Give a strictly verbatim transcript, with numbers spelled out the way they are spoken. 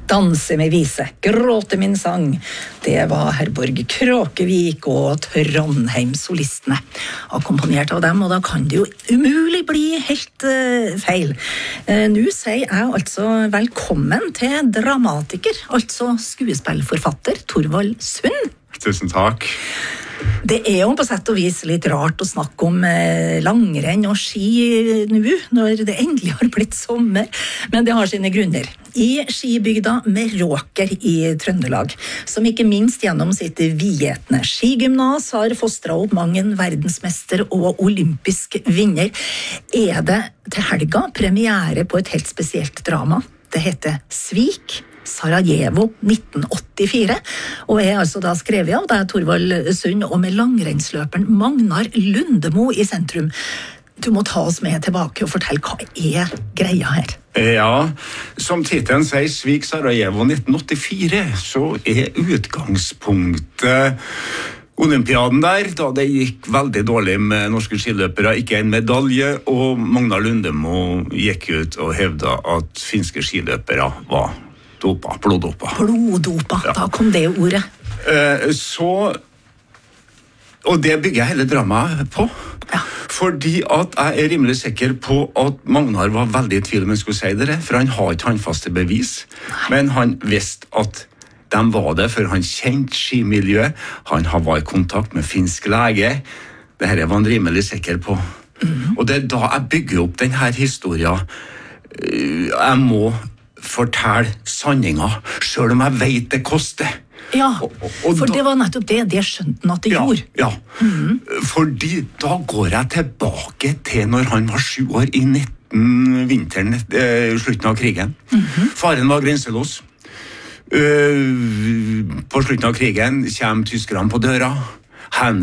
Danse med vise, gråte min sang. Det var Herborg Kråkevik og Trondheim-solistene. Akkompagnert av dem, og da kan det jo umulig bli helt uh, feil. Uh, nå sier jeg altså velkommen til dramatiker, altså skuespillforfatter Thorvald Sund. Tusen takk. Det er jo på sett og vis litt rart å snakke om eh, langrenn og ski nå, når det endelig har blitt sommer, men det har sine grunner. I skibygda Meråker i Trøndelag, som ikke minst gjennom sitt vietne skigymnas har fostret opp mange verdensmester og olympisk vinner, er det til helga premiere på et helt spesielt drama. Det heter Svik, Sarajevo nitten åttifire, og er altså da skrevet av det er Thorvald Sund og med langrennsløperen Magnar Lundemo i sentrum. Du må ta oss med tilbake og fortelle hva er greia her. Ja, som titelen sier Svik, Sarajevo nitten åttifire, så er utgangspunktet Olympiaden der, da det gikk veldig dårlig med norske skiløpere, ikke en medalje, og Magnar Lundemo gikk ut og hevda at finske skiløpere var dopa, bloddopa. Bloddopa, ja. Da kom det ordet. Eh, så, og det bygger jeg hele dramaet på. Ja. Fordi at jeg er rimelig sikker på at Magnar var veldig i tvil om han skulle si det, for han har ikke håndfaste bevis. Nei. Men han visste at de var det, for han kjente skimiljøet. Han var i kontakt med finsk lege. Dette var han rimelig sikker på. Mm. Og det er da jeg bygger opp denne historien. Jeg må fortelle sanninga, selv om jeg vet det koster. Ja, og, og, og for da, det var nettopp det, det skjønte han at det ja, gjorde. Ja, mm. fordi da går jeg tilbake til når han var sju år i nitten vinteren, eh, slutten av krigen. Mm-hmm. Faren var grenselås. Uh, på slutten av krigen kommer tyskerne på døra.